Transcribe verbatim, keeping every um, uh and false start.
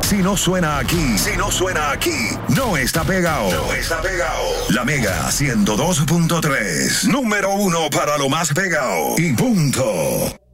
Si no suena aquí, si no suena aquí, no está pegado. No está pegado. La Mega ciento dos punto tres, número uno para lo más pegado. Y punto.